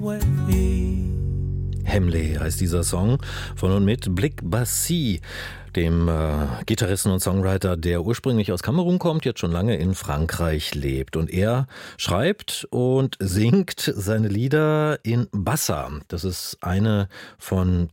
Hemley heißt dieser Song von und mit Blick Bassi, dem Gitarristen und Songwriter, der ursprünglich aus Kamerun kommt, jetzt schon lange in Frankreich lebt. Und er schreibt und singt seine Lieder in Bassa. Das ist eine von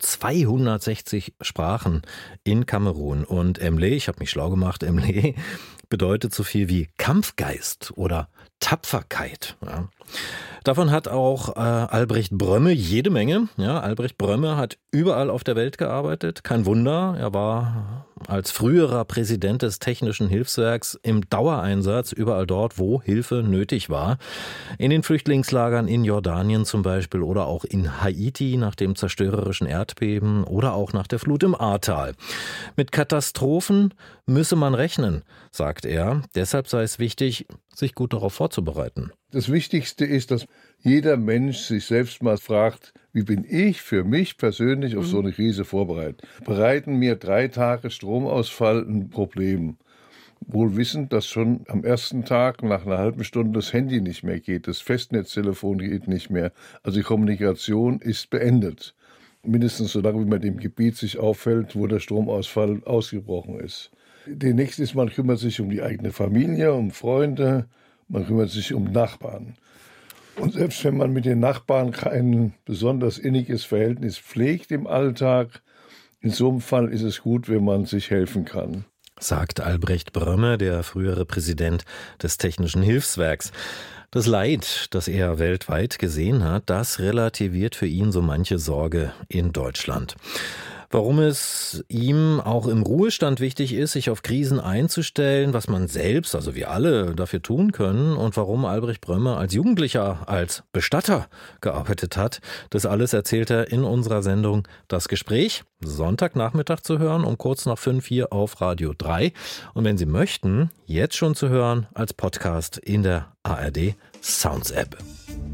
260 Sprachen in Kamerun. Und Hemley, ich habe mich schlau gemacht, Hemley bedeutet so viel wie Kampfgeist oder Tapferkeit. Ja. Davon hat auch Albrecht Brömme jede Menge. Ja, Albrecht Brömme hat überall auf der Welt gearbeitet. Kein Wunder, er war als früherer Präsident des Technischen Hilfswerks im Dauereinsatz überall dort, wo Hilfe nötig war. In den Flüchtlingslagern in Jordanien zum Beispiel oder auch in Haiti nach dem zerstörerischen Erdbeben oder auch nach der Flut im Ahrtal. Mit Katastrophen müsse man rechnen, sagt er. Deshalb sei es wichtig, sich gut darauf vorzubereiten. Das Wichtigste ist, dass jeder Mensch sich selbst mal fragt, wie bin ich für mich persönlich auf so eine Krise vorbereitet? Bereiten mir 3 Tage Stromausfall ein Problem? Wohl wissend, dass schon am ersten Tag nach einer halben Stunde das Handy nicht mehr geht, das Festnetztelefon geht nicht mehr. Also die Kommunikation ist beendet. Mindestens so lange, wie man dem Gebiet sich auffällt, wo der Stromausfall ausgebrochen ist. Demnächst ist, man kümmert sich um die eigene Familie, um Freunde, man kümmert sich um Nachbarn. Und selbst wenn man mit den Nachbarn kein besonders inniges Verhältnis pflegt im Alltag, in so einem Fall ist es gut, wenn man sich helfen kann. Sagt Albrecht Brömme, der frühere Präsident des Technischen Hilfswerks. Das Leid, das er weltweit gesehen hat, das relativiert für ihn so manche Sorge in Deutschland. Warum es ihm auch im Ruhestand wichtig ist, sich auf Krisen einzustellen, was man selbst, also wir alle, dafür tun können und warum Albrecht Brömme als Jugendlicher, als Bestatter gearbeitet hat, das alles erzählt er in unserer Sendung Das Gespräch, Sonntagnachmittag zu hören, um kurz nach 5 hier auf Radio 3. Und wenn Sie möchten, jetzt schon zu hören als Podcast in der ARD Sounds App.